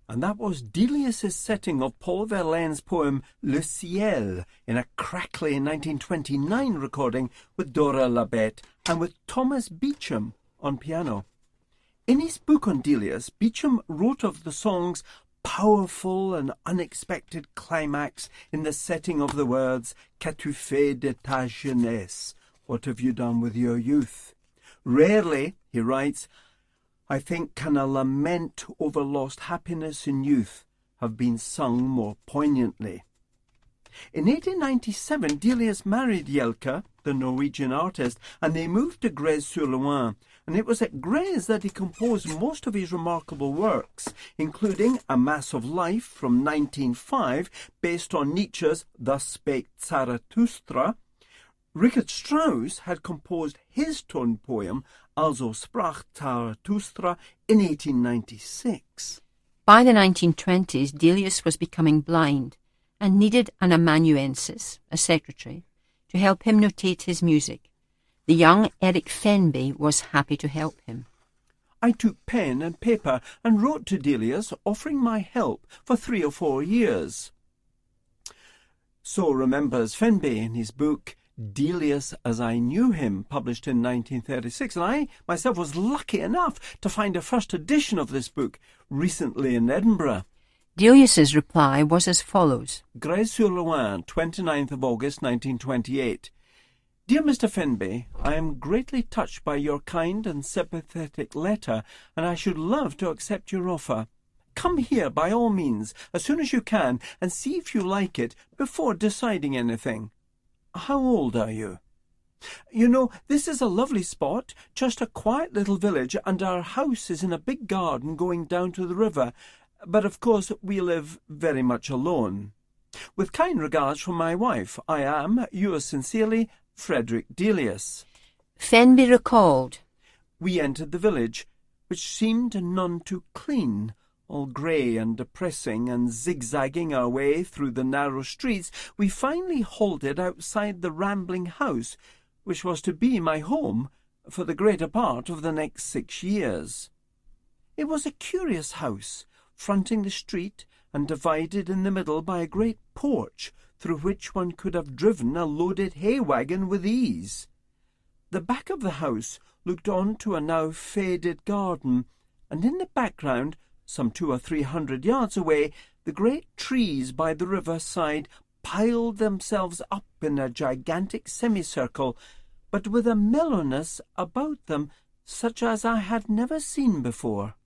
And that was Delius's setting of Paul Verlaine's poem Le Ciel in a crackly 1929 recording with Dora Labette and with Thomas Beecham on piano. In his book on Delius, Beecham wrote of the song's powerful and unexpected climax in the setting of the words "Qu'as-tu fait de ta jeunesse?" What have you done with your youth? Rarely, he writes, I think, can a lament over lost happiness in youth have been sung more poignantly. In 1897, Delius married Jelka, the Norwegian artist, and they moved to Grèze-sur-Loing, and it was at Grèze that he composed most of his remarkable works, including A Mass of Life from 1905, based on Nietzsche's Thus Spake Zarathustra. Richard Strauss had composed his tone poem Also sprach Zarathustra in 1896. By the 1920s, Delius was becoming blind and needed an amanuensis, a secretary, to help him notate his music. The young Eric Fenby was happy to help him. I took pen and paper and wrote to Delius, offering my help for 3 or 4 years. So remembers Fenby in his book Delius as I Knew Him, published in 1936, and I myself was lucky enough to find a first edition of this book recently in Edinburgh. Delius's reply was as follows. Grèze-sur-Loing, 29th of August 1928. Dear Mr. Fenby, I am greatly touched by your kind and sympathetic letter, and I should love to accept your offer. Come here by all means as soon as you can and see if you like it before deciding anything. How old are you? You know, this is a lovely spot, just a quiet little village, and our house is in a big garden going down to the river, but of course we live very much alone. With kind regards from my wife, I am, yours sincerely, Frederick Delius. Fenby recalled. We entered the village, which seemed none too clean, all grey and depressing, and zigzagging our way through the narrow streets, we finally halted outside the rambling house, which was to be my home for the greater part of the next 6 years. It was a curious house, fronting the street and divided in the middle by a great porch, through which one could have driven a loaded hay wagon with ease. The back of the house looked on to a now faded garden, and in the background, some 200 or 300 yards away, the great trees by the river side piled themselves up in a gigantic semicircle, but with a mellowness about them such as I had never seen before.